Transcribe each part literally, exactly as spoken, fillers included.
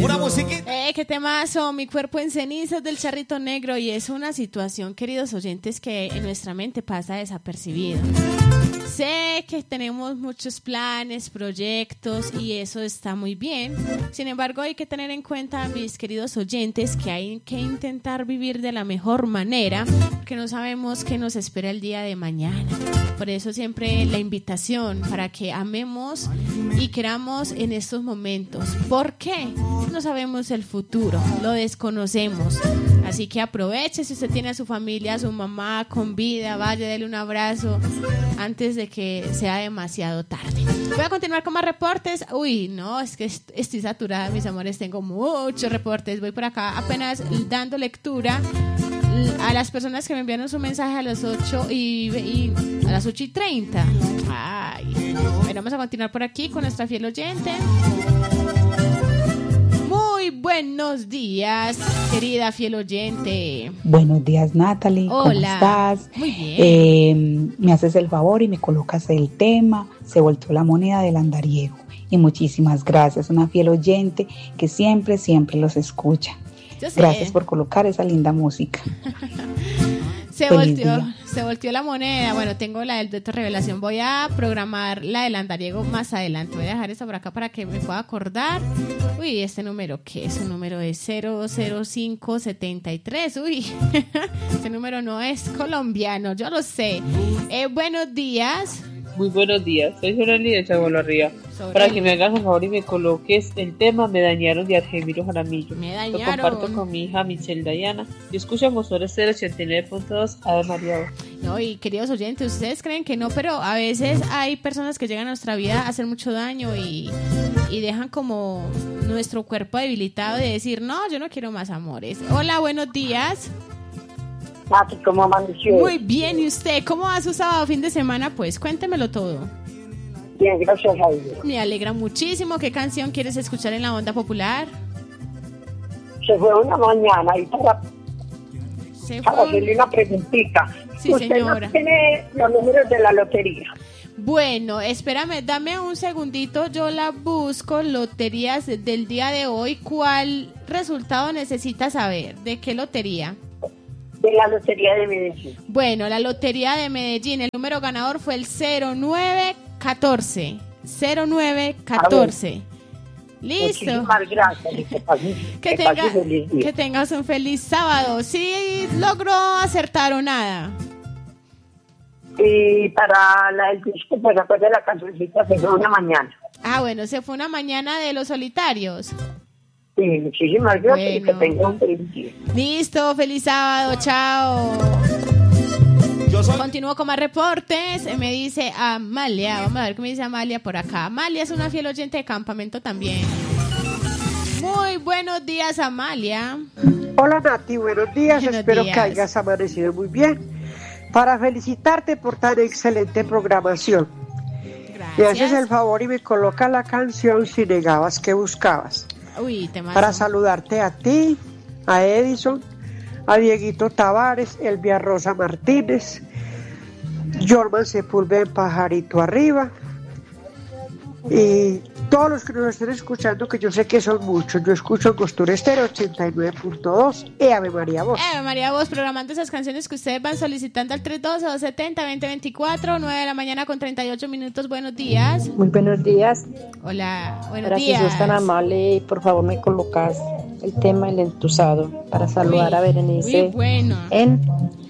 Una musiquita. Eh, qué temazo, Mi cuerpo en cenizas del Charrito Negro. Y es una situación, queridos oyentes, que en nuestra mente pasa desapercibido. Sé que tenemos muchos planes, proyectos y eso está muy bien. Sin embargo, hay que tener en cuenta, mis queridos oyentes, que hay que intentar vivir de la mejor manera, que no sabemos qué nos espera el día de mañana. Por eso siempre la invitación para que amemos y queramos en estos momentos. ¿Por qué? No sabemos el futuro, lo desconocemos. Así que aproveche si usted tiene a su familia, a su mamá con vida, vaya, dele un abrazo antes de que sea demasiado tarde. Voy a continuar con más reportes. Uy, no, es que estoy saturada, mis amores, tengo muchos reportes. Voy por acá apenas dando lectura a las personas que me enviaron su mensaje a las ocho y, y a las ocho y treinta. Ay, bueno, vamos a continuar por aquí con nuestra fiel oyente. Muy buenos días, querida fiel oyente. Buenos días, Natalie. Hola. ¿Cómo estás? Muy bien. Eh, me haces el favor y me colocas el tema. Se volteó la moneda del andariego. Y muchísimas gracias, una fiel oyente que siempre, siempre los escucha. Yo sé. Gracias por colocar esa linda música. Se Feliz volteó, día. se volteó la moneda. Bueno, tengo la del dueto revelación. Voy a programar la del andariego más adelante. Voy a dejar esa por acá para que me pueda acordar. Uy, este número, ¿qué es? Un número de cero cero cinco setenta y tres. Uy, este número no es colombiano, yo lo sé. Eh, buenos días. Muy buenos días, soy Soreli de Chagualarría. Para que me hagas el favor y me coloques el tema Me dañaron de Argemiro Jaramillo. Me Lo dañaron. comparto con mi hija Michelle Dayana. Yo escucho a Motores cero ochenta y nueve punto dos Ave María. No, y queridos oyentes, ustedes creen que no, pero a veces hay personas que llegan a nuestra vida a hacer mucho daño y, y dejan como nuestro cuerpo debilitado de decir, no, yo no quiero más amores. Hola, buenos días. Mati, ¿cómo amaneció? Muy bien, ¿y usted? ¿Cómo va su sábado fin de semana? Pues cuéntemelo todo. Bien, gracias a Dios. Me alegra muchísimo. ¿Qué canción quieres escuchar en la onda popular? Se fue una mañana y para, Se para fue. hacerle una preguntita. Sí, Usted señora. no tiene los números de la lotería. Bueno, espérame, dame un segundito, yo la busco, loterías del día de hoy. ¿Cuál resultado necesitas saber? ¿De qué lotería? De la lotería de Medellín. Bueno, la lotería de Medellín, el número ganador fue el cero nueve catorce. cero nueve catorce. Listo. Muchísimas gracias. Que, pase, Que, que tenga, pase feliz día. que tengas un feliz sábado. ¿Sí logró acertar o nada? Y para la del disco, pues después de la cancioncita, se fue una mañana. Ah, bueno, se fue una mañana de los solitarios. Sí, muchísimas gracias y Bueno. que tenga un feliz día. Listo, feliz sábado, chao. Yo soy... Continúo con más reportes. Eh, Me dice Amalia, vamos a ver qué me dice Amalia por acá. Amalia es una fiel oyente de campamento también. Muy buenos días, Amalia. Hola Nati, buenos días, Buenos espero días. que hayas amanecido muy bien. Para felicitarte por tan excelente programación. Me haces el Gracias. favor y me coloca la canción Si negabas que buscabas. Uy, te mando. Para saludarte a ti, a Edison, a Dieguito Tavares, Elvia Rosa Martínez, Jorman Sepúlveda en Pajarito Arriba y todos los que nos estén escuchando, que yo sé que son muchos. Yo escucho Angostura Estéreo ochenta y nueve punto dos y Ave María Voz. Eh, María Vos, programando esas canciones que ustedes van solicitando al tres doce, dos setenta, veinte veinticuatro, nueve de la mañana con treinta y ocho minutos. Buenos días. Muy buenos días. Hola, buenos Gracias, días. sos tan amable y por favor me colocas el tema El Entusado para saludar Uy, a muy Berenice bueno. en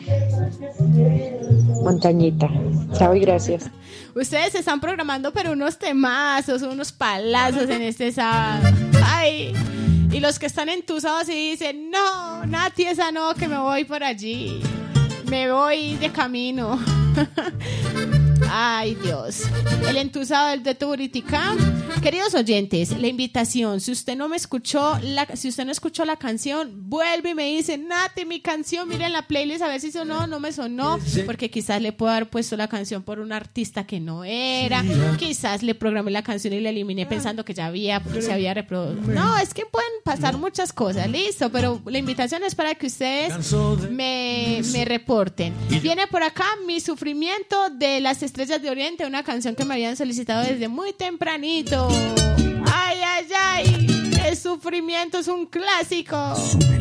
Montañita. Chao y gracias. Ustedes se están programando, pero unos temazos, unos palazos en este sábado. Ay, y los que están entusados y dicen, no, Nati, esa no, que me voy por allí. Me voy de camino. Ay, Dios. El entusado del de Turiticá. Queridos oyentes, la invitación, si usted no me escuchó, la, si usted no escuchó la canción, vuelve y me dice, Nati, mi canción, miren la playlist a ver si sonó o no me sonó, porque quizás le puedo haber puesto la canción por un artista que no era, quizás le programé la canción y la eliminé pensando que ya había, porque se había reproducido. No, es que pueden pasar muchas cosas, listo, pero la invitación es para que ustedes me, me reporten. Viene por acá Mi Sufrimiento de Las Estrellas de Oriente, una canción que me habían solicitado desde muy tempranito. Ay, ay, ay, es Sufrimiento es un clásico.